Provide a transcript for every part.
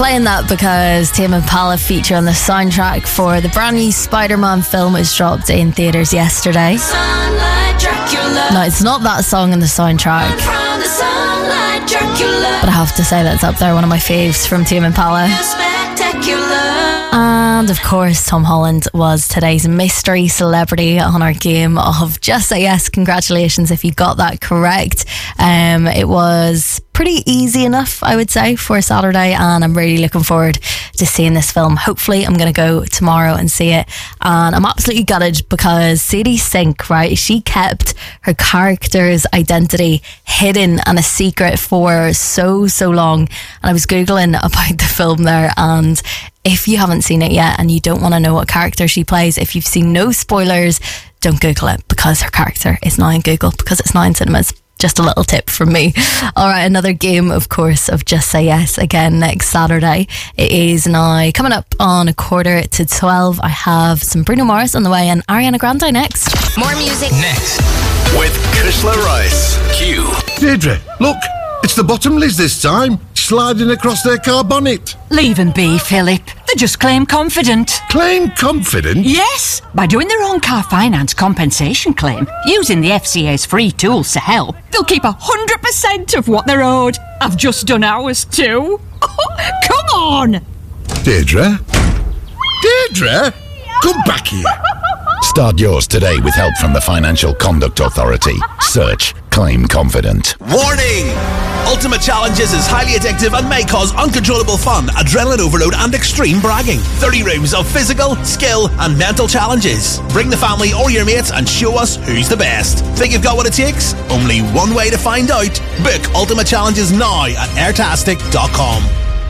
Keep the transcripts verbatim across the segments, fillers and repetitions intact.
playing that because Tame Impala feature on the soundtrack for the brand new Spider-Man film was dropped in theatres yesterday. No, it's not that song in the soundtrack, but I have to say that's up there, one of my faves from Tame Impala. And of course, Tom Holland was today's mystery celebrity on our game of Just Say Yes. Congratulations if you got that correct. Um, it was pretty easy enough, I would say, for a Saturday, and I'm really looking forward to seeing this film. Hopefully I'm going to go tomorrow and see it, and I'm absolutely gutted because Sadie Sink, right, she kept her character's identity hidden and a secret for so so long, and I was googling about the film there, and if you haven't seen it yet and you don't want to know what character she plays, if you've seen no spoilers, don't Google it, because her character is now in Google, because it's now in cinemas. Just a little tip from me. Alright, another game, of course, of Just Say Yes again next Saturday. It is now coming up on a quarter to twelve. I have some Bruno Mars on the way and Ariana Grande next. More music next with Kushla Rice. Q. Deirdre, look, it's the Bottomleys this time, sliding across their car bonnet. Leave them be, Philip. They just claim confident. Claim confident? Yes, by doing their own car finance compensation claim, using the F C A's free tools to help, they'll keep one hundred percent of what they're owed. I've just done ours too. Come on! Deirdre? Deirdre? Come back here. Start yours today with help from the Financial Conduct Authority. Search Claim Confident. Warning! Ultimate Challenges is highly addictive and may cause uncontrollable fun, adrenaline overload and extreme bragging. thirty rooms of physical, skill and mental challenges. Bring the family or your mates and show us who's the best. Think you've got what it takes? Only one way to find out. Book Ultimate Challenges now at airtastic dot com.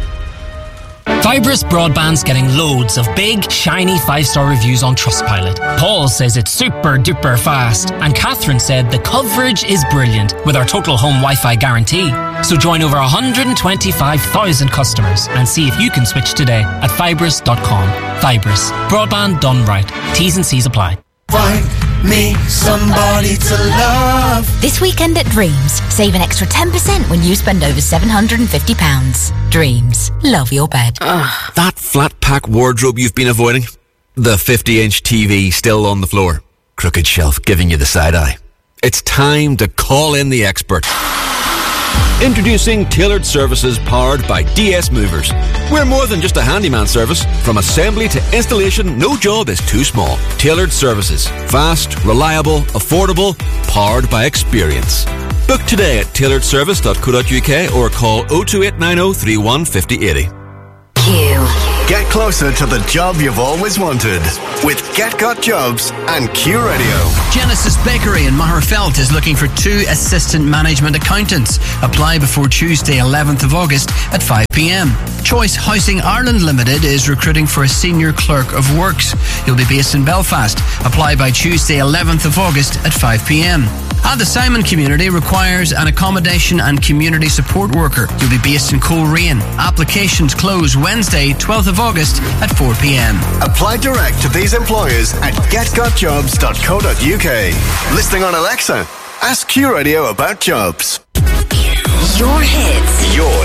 Fibrous Broadband's getting loads of big, shiny five-star reviews on Trustpilot. Paul says it's super duper fast, and Catherine said the coverage is brilliant with our total home Wi-Fi guarantee. So join over one hundred twenty-five thousand customers and see if you can switch today at fibrous dot com. Fibrous. Broadband done right. T's and C's apply. Find me somebody to love. This weekend at Dreams, save an extra ten percent when you spend over seven hundred fifty pounds. Dreams. Love your bed. Uh, that flat pack wardrobe you've been avoiding. The fifty inch T V still on the floor. Crooked shelf giving you the side eye. It's time to call in the expert. Introducing Tailored Services powered by D S Movers. We're more than just a handyman service. From assembly to installation, no job is too small. Tailored Services. Fast, reliable, affordable, powered by experience. Book today at tailored service dot co dot uk or call oh two eight nine oh three one five oh eight oh. Q. Get closer to the job you've always wanted with Get Got Jobs and Q Radio. Genesis Bakery in Magherafelt is looking for two assistant management accountants. Apply before Tuesday eleventh of August at five p.m. Choice Housing Ireland Limited is recruiting for a senior clerk of works. You'll be based in Belfast. Apply by Tuesday eleventh of August at five p.m. And the Simon community requires an accommodation and community support worker. You'll be based in Coleraine. Applications close Wednesday, twelfth of August at four p.m. Apply direct to these employers at get got jobs dot co dot uk. Listening on Alexa, ask Q Radio about jobs. Your hits. Your